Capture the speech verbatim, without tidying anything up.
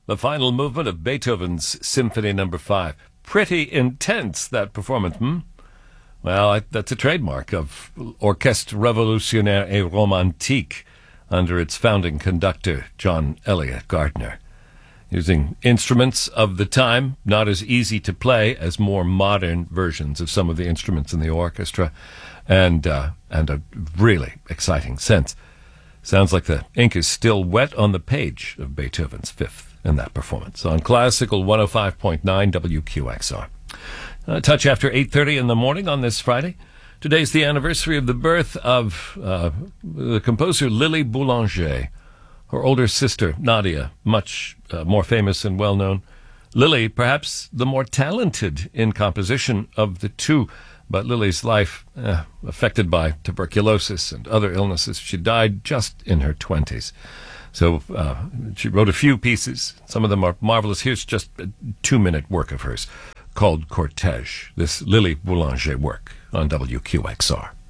The final movement of Beethoven's Symphony Number Five. Pretty intense, that performance, hmm? Well, I, that's a trademark of Orchestre Révolutionnaire et Romantique under its founding conductor, John Eliot Gardner. Using instruments of the time, not as easy to play as more modern versions of some of the instruments in the orchestra, and uh, and a really exciting sense. Sounds like the ink is still wet on the page of Beethoven's Fifth in that performance. On Classical one oh five point nine W Q X R. A touch after eight thirty in the morning on this Friday. Today's the anniversary of the birth of uh, the composer Lily Boulanger. Her older sister, Nadia, much uh, more famous and well-known. Lily, perhaps the more talented in composition of the two, but Lily's life uh, affected by tuberculosis and other illnesses. She died just in her twenties. So uh, she wrote a few pieces. Some of them are marvelous. Here's just a two-minute work of hers called Cortège, this Lily Boulanger work on W Q X R.